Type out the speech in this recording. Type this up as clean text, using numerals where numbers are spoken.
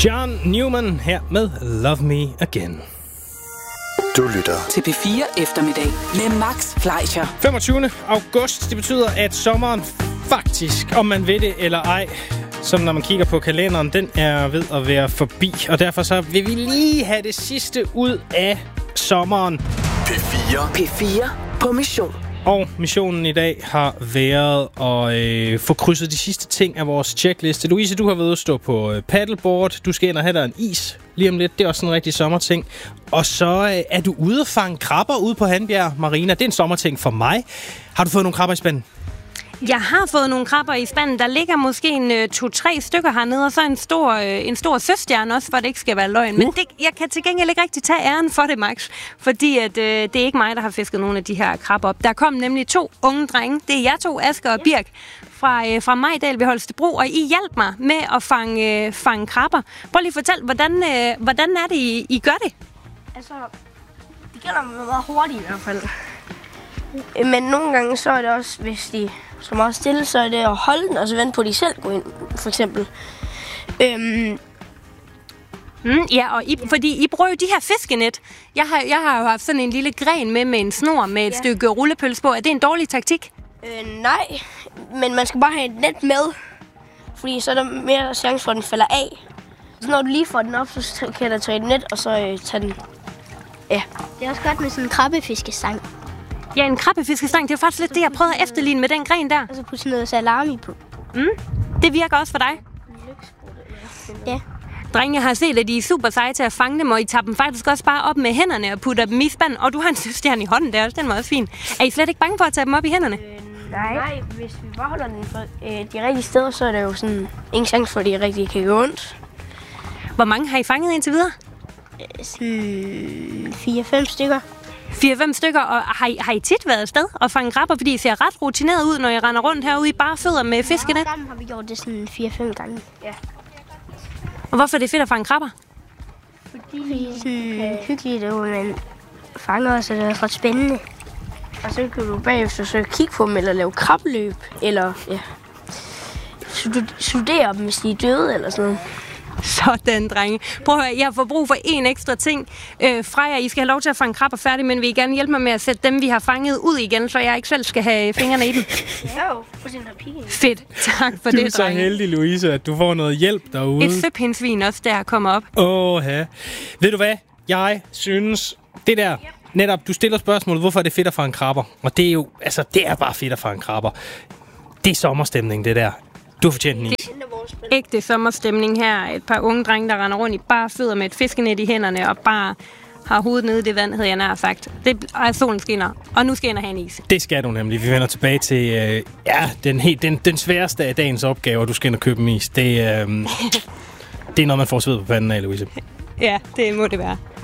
John Newman her med Love Me Again. Du lytter til P4 Eftermiddag med Max Fleischer. 25. august, det betyder, at sommeren faktisk, om man ved det eller ej, som når man kigger på kalenderen, den er ved at være forbi. Og derfor så vil vi lige have det sidste ud af sommeren. P4 på mission. Og missionen i dag har været at få krydset de sidste ting af vores checkliste. Louise, du har været ude at stå på paddleboard. Du skal ind og have dig en is lige om lidt. Det er også en rigtig sommerting. Og så er du ude at fange krabber ude på Hanbjerg Marina. Det er en sommerting for mig. Har du fået nogle krabber i spanden? Jeg har fået nogle krabber i spanden. Der ligger måske en 2-3 stykker hernede, og så en stor søstjerne også, for det ikke skal være løgn. Men jeg kan til gengæld ikke rigtig tage æren for det, Max. Fordi at, det er ikke mig, der har fisket nogle af de her krabber op. Der kom nemlig 2 unge drenge. Det er jer 2, Asger og Birk, fra Majdal ved Holstebro. Og I hjalp mig med at fange krabber. Prøv lige at fortælle, hvordan er det, I gør det? Altså, det gælder meget hurtigt i hvert fald. Men nogle gange så er det også, hvis de så meget stille, så er det at holde den, og så vente på, at de selv går ind, for eksempel. Fordi I bruger jo de her fiskenet. Jeg har jo haft sådan en lille gren med en snor med et stykke rullepølse på. Er det en dårlig taktik? Nej, men man skal bare have et net med, fordi så er der mere chance for, at den falder af. Så når du lige får den op, så kan du tage et net, og så tage den. Ja. Det er også godt med sådan en krabbefiskestang. Ja, en krabbefiskestang. Det er faktisk lidt det, jeg prøvede at efterligne med den gren der. Og så putte sådan noget salami på. Det virker også for dig? Ja. Drenge, jeg har set, at I er super seje til at fange dem, og I tager dem faktisk også bare op med hænderne og putter dem i spanden. Og du har en søstjerne i hånden der, den var også fin. Er I slet ikke bange for at tage dem op i hænderne? Nej, hvis vi bare holder den for de rigtige steder, så er der jo sådan ingen chance for, at de rigtig kan gå ondt. Hvor mange har I fanget indtil videre? 4-5 stykker. 4-5 stykker, og har I tit været afsted og fange krabber, fordi I ser ret rutineret ud, når I render rundt herude i bare fødder med fiskenet? Ja, sammen har vi gjort det sådan 4-5 gange. Ja. Og hvorfor er det fedt at fange krabber? Fordi det er sådan hyggeligt, at man fanger os, og det er ret spændende. Og så kan du bagefter så kigge på dem, eller lave krabbeløb, eller studere dem, hvis de er døde, eller sådan noget. Sådan, drenge. Prøv at høre, jeg har fået brug for en ekstra ting fra jer. I skal have lov til at fange krabber færdig, men vil I gerne hjælpe mig med at sætte dem, vi har fanget, ud igen, så jeg ikke selv skal have fingrene i dem? Jo, for sin pige. Fedt. Tak for det, det, drenge. Du er så heldig, Louise, at du får noget hjælp derude. Et søpindsvin også, der kommer op. Ja. Ved du hvad? Jeg synes, det der... Netop, du stiller spørgsmålet, hvorfor er det fedt at fange krabber? Og det er jo, altså, det er bare fedt at fange krabber. Det er sommerstemning, det der. Du har fortjent en is. Ægte sommerstemning her. Et par unge drenge, der render rundt i bare fødder med et fiskenet i hænderne og bare har hovedet nede i det vand, havde jeg nær sagt. Solen skinner, og nu skal jeg ind og have en is. Det skal du nemlig. Vi vender tilbage til den sværeste af dagens opgaver, du skal ind og købe en is. Det er noget, man får sved på panden af, Louise. Ja, det må det være.